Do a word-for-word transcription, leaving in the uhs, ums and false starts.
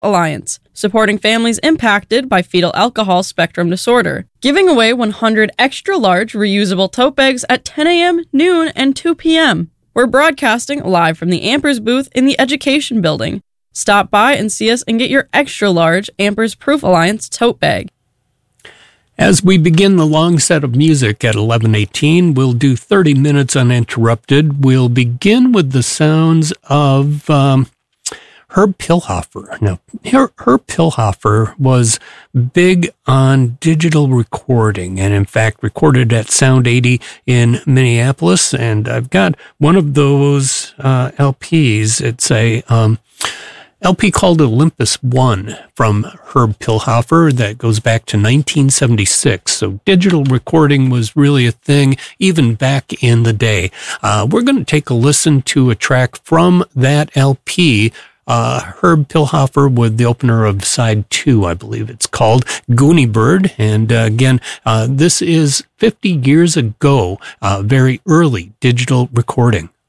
Alliance, supporting families impacted by fetal alcohol spectrum disorder, giving away one hundred extra-large reusable tote bags at ten a.m., noon, and two p.m. We're broadcasting live from the Ampers booth in the Education Building. Stop by and see us and get your extra-large Ampers Proof Alliance tote bag. As we begin the long set of music at eleven eighteen, we'll do thirty minutes uninterrupted. We'll begin with the sounds of um, Herb Pilhofer. Now, Her- Herb Pilhofer was big on digital recording and, in fact, recorded at Sound eighty in Minneapolis. And I've got one of those uh, L Ps. It's a Um, L P called Olympus One from Herb Pilhofer that goes back to nineteen seventy-six. So digital recording was really a thing even back in the day. Uh, we're going to take a listen to a track from that L P. Uh, Herb Pilhofer with the opener of side two, I believe it's called, Goonie Bird. And uh, again, uh, this is fifty years ago, uh, very early digital recording.